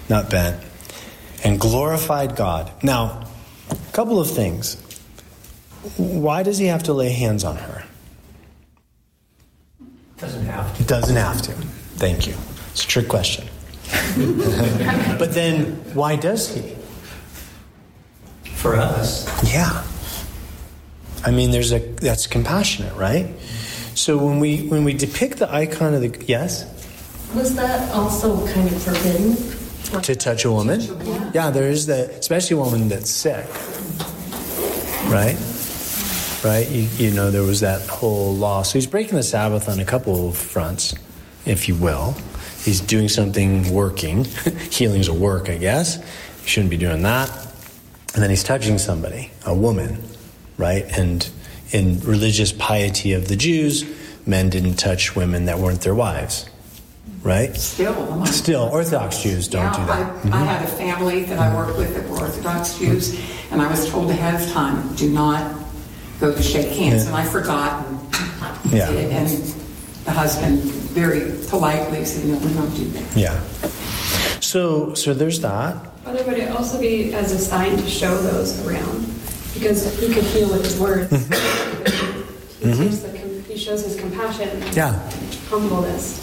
not bent, and glorified God. Now, a couple of things. Why does he have to lay hands on her? Doesn't have to. Doesn't have to. Thank you. It's a trick question. But then, why does he? For us. Yeah. I mean, that's compassionate, right? So when we depict the icon of the... Yes? Was that also kind of forbidden? To touch a woman? Yeah, there is that, especially a woman that's sick. Right? Right? You know, there was that whole law. So he's breaking the Sabbath on a couple of fronts, if you will. He's doing something working. Healing's a work, I guess. He shouldn't be doing that. And then he's touching somebody, a woman, right? And in religious piety of the Jews, men didn't touch women that weren't their wives, right? Still, Orthodox Jews don't do that. I had a family that I worked with that were Orthodox Jews, and I was told ahead of time, do not go to shake hands. And I forgot and did it. And the husband very politely said, no, we don't do that. Yeah. So there's that. But would it also be as a sign to show those around? Because he could heal with his words. He shows his compassion, humbleness.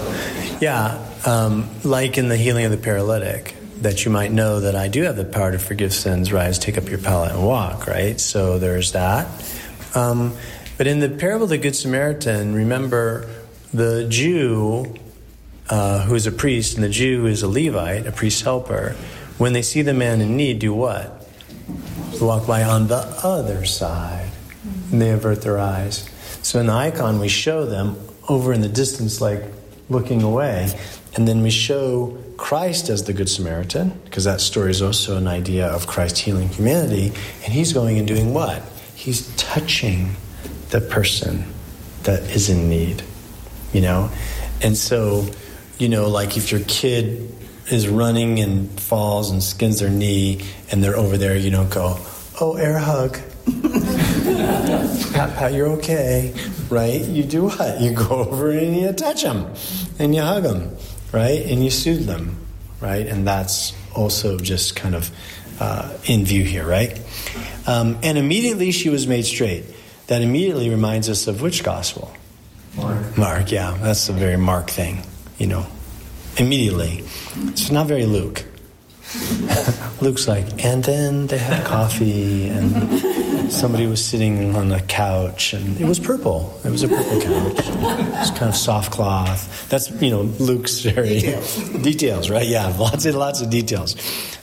Like in the healing of the paralytic, that you might know that I do have the power to forgive sins. Rise, take up your pallet and walk, right? So there's that. But in the parable of the Good Samaritan, remember the Jew who is a priest and the Jew who is a Levite, a priest's helper, when they see the man in need, do what? Walk by on the other side. And they avert their eyes. So in the icon, we show them over in the distance, like looking away. And then we show Christ as the Good Samaritan, because that story is also an idea of Christ healing humanity. And he's going and doing what? He's touching the person that is in need, you know? And so, you know, like if your kid is running and falls and skins their knee and they're over there, you don't go, oh, air hug. Pat, you're okay, right? You do what? You go over and you touch them and you hug them, right? And you soothe them, right? And that's also just kind of in view here, right? And immediately she was made straight. That immediately reminds us of which gospel? Mark, yeah. That's a very Mark thing, you know. Immediately. It's not very Luke. Luke's like, and then they had coffee and somebody was sitting on a couch and it was purple. It was a purple couch. It was kind of soft cloth. That's, you know, Luke's very... Details, right? Yeah, lots of details.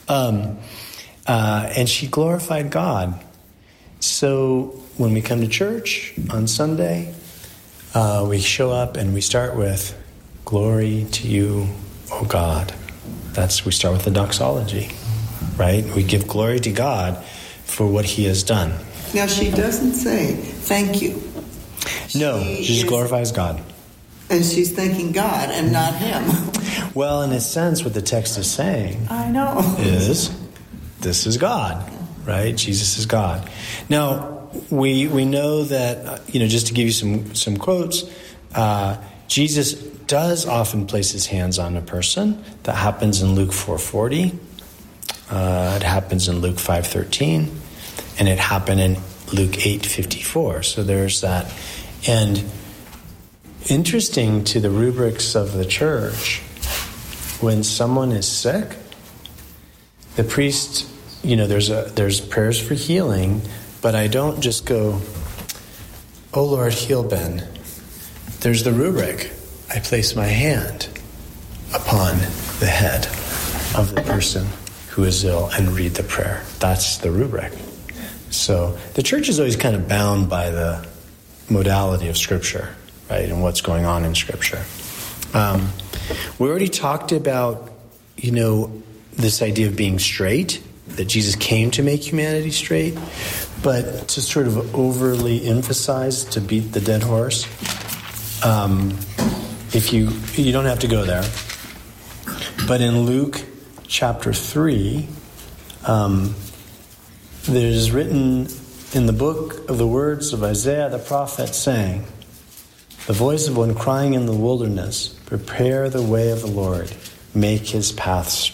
And she glorified God. So when we come to church on Sunday, we show up and we start with, glory to you, O God. We start with the doxology, right? We give glory to God for what he has done. Now, she doesn't say, thank you. No, she just glorifies God. And she's thanking God and not him. Well, in a sense, what the text is saying I know. is, this is God, right? Jesus is God. Now, we know that, you know, just to give you some quotes, Jesus does often place his hands on a person. That happens in Luke 4:40. It happens in Luke 5:13. And it happened in Luke 8:54. So there's that. And interesting to the rubrics of the church, when someone is sick, the priest, you know, there's prayers for healing, but I don't just go, oh Lord, heal Ben. There's the rubric. I place my hand upon the head of the person who is ill and read the prayer. That's the rubric. So the church is always kind of bound by the modality of Scripture, right, and what's going on in Scripture. We already talked about, you know, this idea of being straight, that Jesus came to make humanity straight, but to sort of overly emphasize, to beat the dead horse, if you don't have to go there, but in Luke chapter 3, there's written in the book of the words of Isaiah the prophet saying, the voice of one crying in the wilderness, prepare the way of the Lord, make his path